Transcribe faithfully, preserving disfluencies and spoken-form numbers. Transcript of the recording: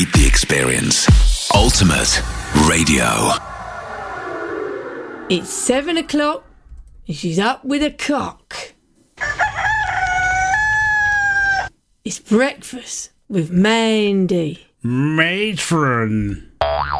The Experience. Ultimate Radio. It's seven o'clock and she's up with a cock. It's breakfast with Mandy. Matron.